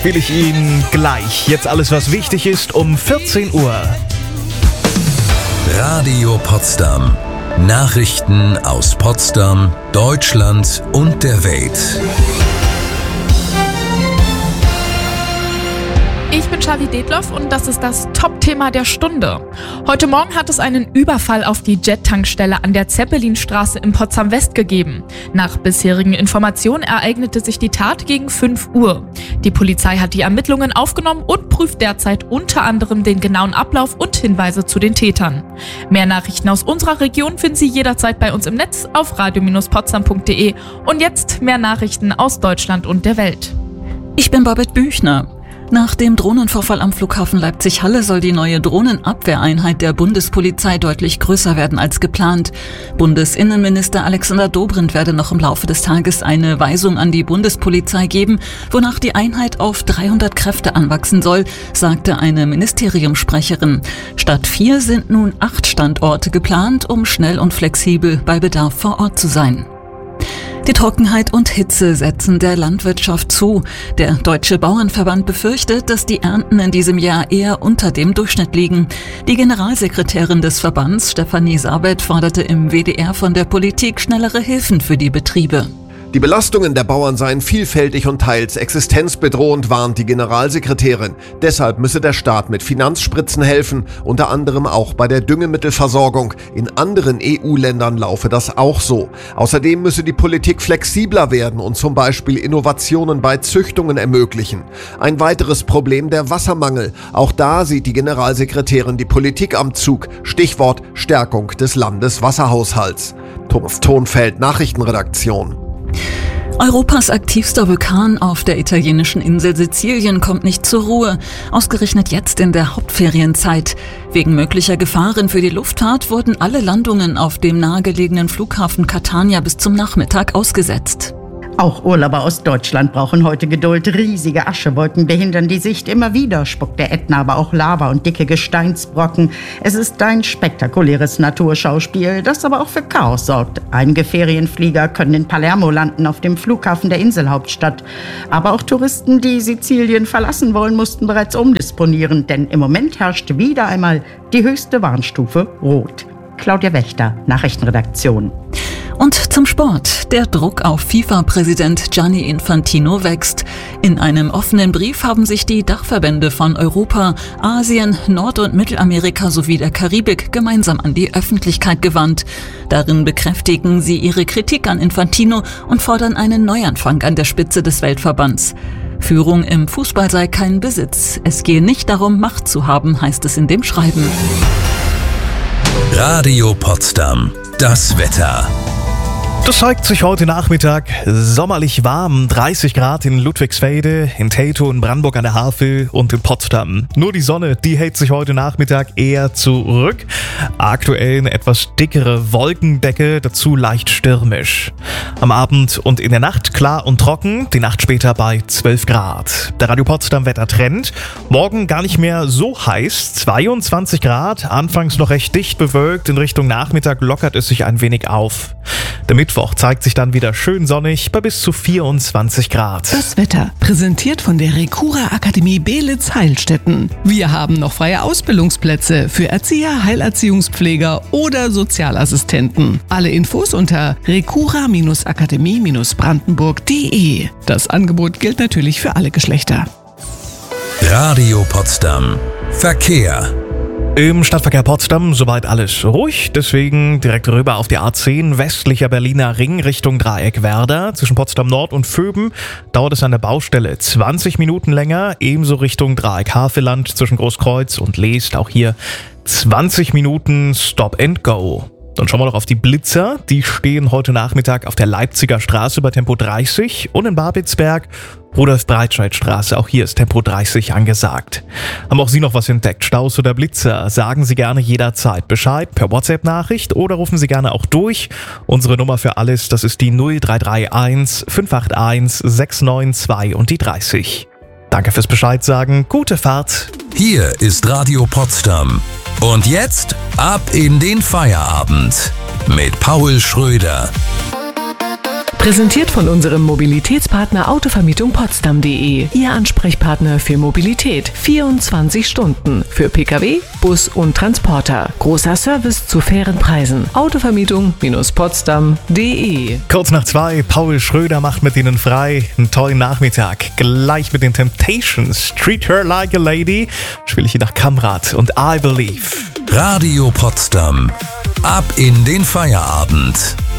spiele ich Ihnen gleich. Jetzt alles, was wichtig ist, um 14 Uhr. Radio Potsdam. Nachrichten aus Potsdam, Deutschland und der Welt. Ich bin Charlie Detloff und das ist das Top-Thema der Stunde. Heute Morgen hat es einen Überfall auf die Jet-Tankstelle an der Zeppelinstraße in Potsdam-West gegeben. Nach bisherigen Informationen ereignete sich die Tat gegen 5 Uhr. Die Polizei hat die Ermittlungen aufgenommen und prüft derzeit unter anderem den genauen Ablauf und Hinweise zu den Tätern. Mehr Nachrichten aus unserer Region finden Sie jederzeit bei uns im Netz auf radio-potsdam.de. Und jetzt mehr Nachrichten aus Deutschland und der Welt. Ich bin Babette Büchner. Nach dem Drohnenvorfall am Flughafen Leipzig-Halle soll die neue Drohnenabwehreinheit der Bundespolizei deutlich größer werden als geplant. Bundesinnenminister Alexander Dobrindt werde noch im Laufe des Tages eine Weisung an die Bundespolizei geben, wonach die Einheit auf 300 Kräfte anwachsen soll, sagte eine Ministeriumssprecherin. Statt 4 sind nun 8 Standorte geplant, um schnell und flexibel bei Bedarf vor Ort zu sein. Die Trockenheit und Hitze setzen der Landwirtschaft zu. Der Deutsche Bauernverband befürchtet, dass die Ernten in diesem Jahr eher unter dem Durchschnitt liegen. Die Generalsekretärin des Verbands, Stefanie Sabet, forderte im WDR von der Politik schnellere Hilfen für die Betriebe. Die Belastungen der Bauern seien vielfältig und teils existenzbedrohend, warnt die Generalsekretärin. Deshalb müsse der Staat mit Finanzspritzen helfen, unter anderem auch bei der Düngemittelversorgung. In anderen EU-Ländern laufe das auch so. Außerdem müsse die Politik flexibler werden und zum Beispiel Innovationen bei Züchtungen ermöglichen. Ein weiteres Problem der Wassermangel. Auch da sieht die Generalsekretärin die Politik am Zug. Stichwort Stärkung des Landeswasserhaushalts. Thomas Thonfeld, Nachrichtenredaktion. Europas aktivster Vulkan auf der italienischen Insel Sizilien kommt nicht zur Ruhe, ausgerechnet jetzt in der Hauptferienzeit. Wegen möglicher Gefahren für die Luftfahrt wurden alle Landungen auf dem nahegelegenen Flughafen Catania bis zum Nachmittag ausgesetzt. Auch Urlauber aus Deutschland brauchen heute Geduld. Riesige Aschewolken behindern die Sicht. Immer wieder spuckt der Ätna aber auch Lava und dicke Gesteinsbrocken. Es ist ein spektakuläres Naturschauspiel, das aber auch für Chaos sorgt. Einige Ferienflieger können in Palermo landen, auf dem Flughafen der Inselhauptstadt. Aber auch Touristen, die Sizilien verlassen wollen, mussten bereits umdisponieren. Denn im Moment herrscht wieder einmal die höchste Warnstufe Rot. Claudia Wächter, Nachrichtenredaktion. Und zum Sport. Der Druck auf FIFA-Präsident Gianni Infantino wächst. In einem offenen Brief haben sich die Dachverbände von Europa, Asien, Nord- und Mittelamerika sowie der Karibik gemeinsam an die Öffentlichkeit gewandt. Darin bekräftigen sie ihre Kritik an Infantino und fordern einen Neuanfang an der Spitze des Weltverbands. Führung im Fußball sei kein Besitz. Es gehe nicht darum, Macht zu haben, heißt es in dem Schreiben. Radio Potsdam. Das Wetter. Das zeigt sich heute Nachmittag sommerlich warm, 30 Grad in Ludwigsfelde, in Teltow, in Brandenburg an der Havel und in Potsdam. Nur die Sonne, die hält sich heute Nachmittag eher zurück. Aktuell eine etwas dickere Wolkendecke, dazu leicht stürmisch. Am Abend und in der Nacht klar und trocken, die Nacht später bei 12 Grad. Der Radio Potsdam Wettertrend. Morgen gar nicht mehr so heiß, 22 Grad, anfangs noch recht dicht bewölkt, in Richtung Nachmittag lockert es sich ein wenig auf. Der Mittwoch zeigt sich dann wieder schön sonnig bei bis zu 24 Grad. Das Wetter präsentiert von der Recura Akademie Beelitz-Heilstätten. Wir haben noch freie Ausbildungsplätze für Erzieher, Heilerziehungspfleger oder Sozialassistenten. Alle Infos unter recura-akademie-brandenburg.de. Das Angebot gilt natürlich für alle Geschlechter. Radio Potsdam. Verkehr. Im Stadtverkehr Potsdam soweit alles ruhig, deswegen direkt rüber auf die A10 westlicher Berliner Ring Richtung Dreieck Werder. Zwischen Potsdam Nord und Vöben dauert es an der Baustelle 20 Minuten länger, ebenso Richtung Dreieck Havelland zwischen Großkreuz und Leest, auch hier 20 Minuten Stop and Go. Dann schauen wir noch auf die Blitzer. Die stehen heute Nachmittag auf der Leipziger Straße bei Tempo 30 und in Babelsberg Rudolf-Breitscheid-Straße. Auch hier ist Tempo 30 angesagt. Haben auch Sie noch was entdeckt? Staus oder Blitzer? Sagen Sie gerne jederzeit Bescheid per WhatsApp-Nachricht oder rufen Sie gerne auch durch. Unsere Nummer für alles, das ist die 0331 581 692 und die 30. Danke fürs Bescheid sagen. Gute Fahrt. Hier ist Radio Potsdam. Und jetzt ab in den Feierabend mit Paul Schröder. Präsentiert von unserem Mobilitätspartner Autovermietung-Potsdam.de. Ihr Ansprechpartner für Mobilität. 24 Stunden. Für Pkw, Bus und Transporter. Großer Service zu fairen Preisen. Autovermietung-Potsdam.de. Kurz nach 2, Paul Schröder macht mit Ihnen frei. Einen tollen Nachmittag. Gleich mit den Temptations. Treat Her Like a Lady. Spiele ich hier nach Kamrat und I Believe. Radio Potsdam. Ab in den Feierabend.